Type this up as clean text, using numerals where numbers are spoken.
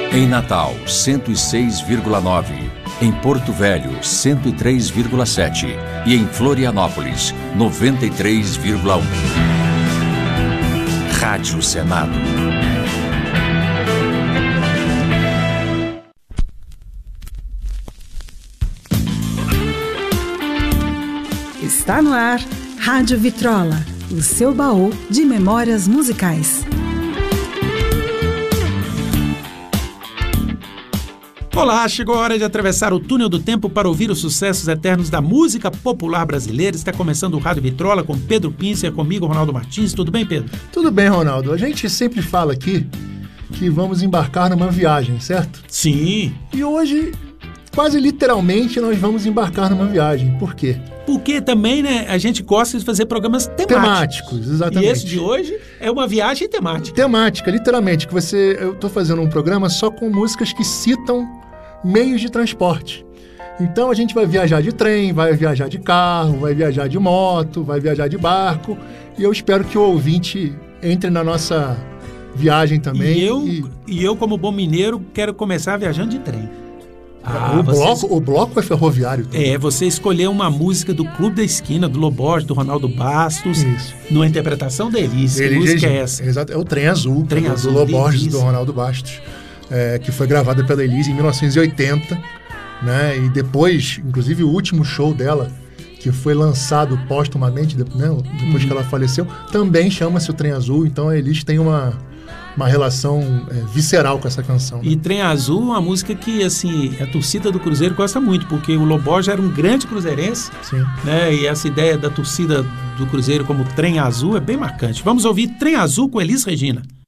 Em Natal, 106,9. Em Porto Velho, 103,7. E em Florianópolis, 93,1. Rádio Senado. Está no ar, Rádio Vitrola, o seu baú de memórias musicais. Olá, chegou a hora de atravessar o túnel do tempo para ouvir os sucessos eternos da música popular brasileira. Está começando o Rádio Vitrola com Pedro Pincer, comigo, Ronaldo Martins. Tudo bem, Pedro? Tudo bem, Ronaldo. A gente sempre fala aqui que vamos embarcar numa viagem, certo? Sim. E hoje, quase literalmente, nós vamos embarcar numa viagem. Por quê? Porque também, né, a gente gosta de fazer programas temáticos. Exatamente. E esse de hoje é uma viagem temática. Temática, literalmente. Eu estou fazendo um programa só com músicas que citam meios de transporte. Então a gente vai viajar de trem, vai viajar de carro, vai viajar de moto, vai viajar de barco. E eu espero que o ouvinte entre na nossa viagem também. E eu, como bom mineiro, quero começar viajando de trem. O bloco é ferroviário também. Você escolheu uma música do Clube da Esquina, do Loborges, do Ronaldo Bastos. Isso. Numa interpretação da Elis. Que música é essa? Exato, é o Trem Azul, do Loborges, do Ronaldo Bastos, que foi gravada pela Elis em 1980, né? E depois, inclusive, o último show dela, que foi lançado póstumamente, depois que ela faleceu, também chama-se o Trem Azul. Então a Elis tem uma relação visceral com essa canção. Né? E Trem Azul é uma música que, assim, a torcida do Cruzeiro gosta muito, porque o Loborges era um grande cruzeirense. Sim. Né? E essa ideia da torcida do Cruzeiro como Trem Azul é bem marcante. Vamos ouvir Trem Azul com Elis Regina.